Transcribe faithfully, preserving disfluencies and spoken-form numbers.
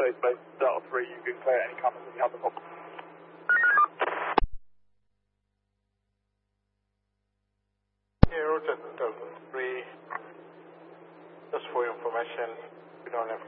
space base Delta three, you can clear any cameras if you have a problem. Yeah, Roger Delta three, just for your information, we don't have